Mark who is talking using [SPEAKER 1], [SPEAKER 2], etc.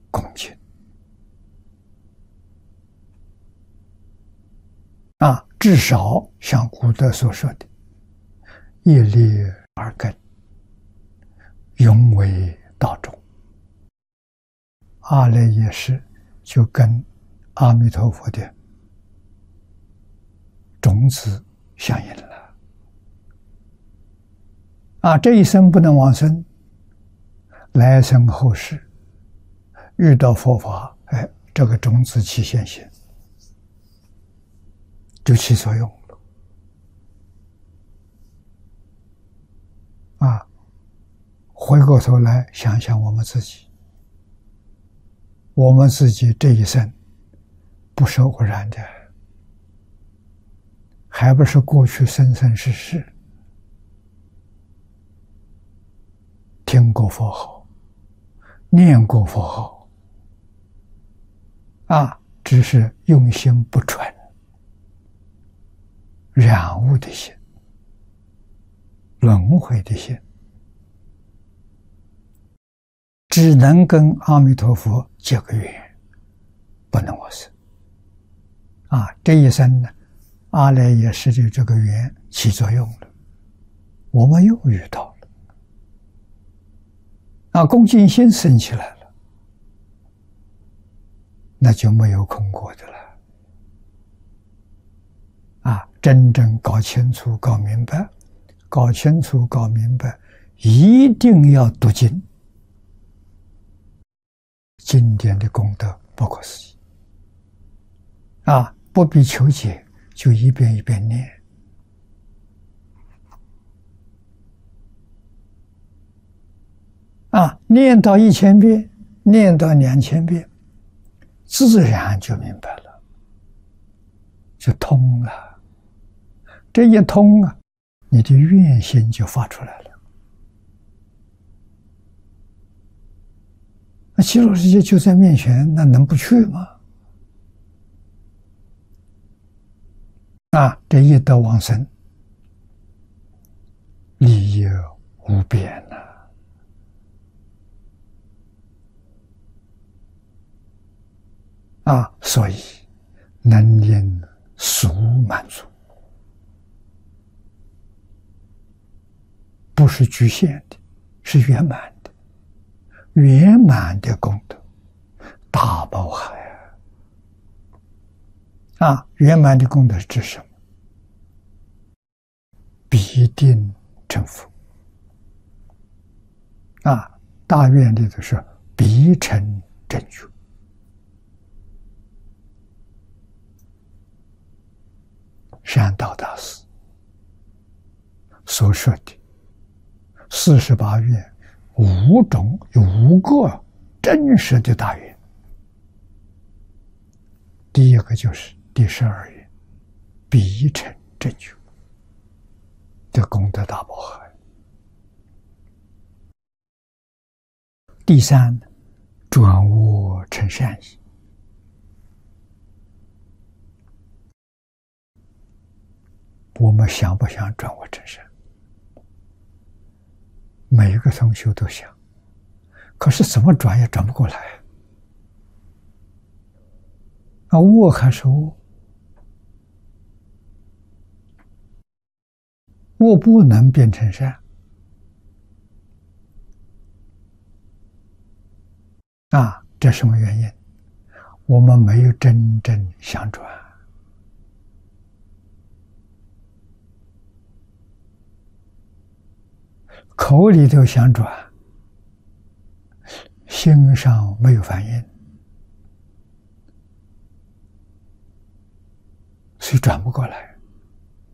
[SPEAKER 1] 恭敬啊，至少像古德所说的“一粒而根，永为道种”。阿赖耶识就跟阿弥陀佛的种子相应了啊！这一生不能往生，来生后世遇到佛法，这个种子起现行，就起作用了啊！回过头来想想我们自己，我们自己这一生不是偶然的，还不是过去生生世世听过佛号，念过佛号啊，只是用心不纯，染污的心，轮回的心，只能跟阿弥陀佛结个缘，不能往生啊！这一生呢，阿赖耶识的这个缘起作用了，我们又遇到了啊，恭敬心生起来了，那就没有空过的了啊！真正搞清楚、搞明白，搞清楚、搞明白，一定要读经，经典的功德不可思议啊！不必求解，就一遍一遍念啊，念到1000遍，念到2000遍，自然就明白了，就通了。这一通啊，你的愿心就发出来了。那极乐世界就在面前，那能不去吗？啊，这一得往生，利益无边呐！啊，所以能令俗满足，不是局限的，是圆满的，圆满的功德，大包海啊！圆满的功德是指什么？必定成佛啊！大愿里头是必成正觉。山道大师所说的48愿有5个真实的大愿。第一个就是第12愿，必成正觉，这功德大包海。第3，转恶成善意。我们想不想转恶成善？每一个同学都想，可是怎么转也转不过来。啊，恶还是恶？恶不能变成善啊！这什么原因？我们没有真正想转。口里头想转，心上没有反应，所以转不过来。